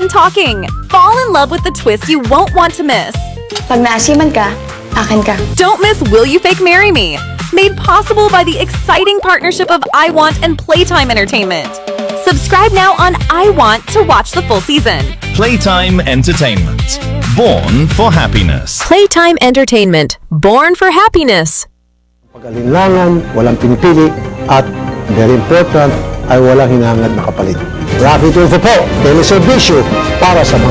and talking. Fall in love with the twist you won't want to miss. Pag naasiman ka, akin ka. Don't miss Will You Fake Marry Me? Made possible by the exciting partnership of iWant and Playtime Entertainment. Subscribe now on iWant to watch the full season. Playtime Entertainment. Born for happiness. Playtime Entertainment. Born for happiness. Pag-alinlangan, walang pinipili, at very important, ay walang hinangad na kapalit. Rafi Tulfo po, teleservisyo para sa mga